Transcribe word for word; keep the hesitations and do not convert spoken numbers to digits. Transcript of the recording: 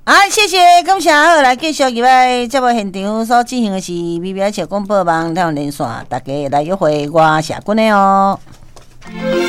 啊，谢谢，感谢好，来继续入来节目现场所进行的是微微小广播网台湾连线，大家来约会我社群的哦。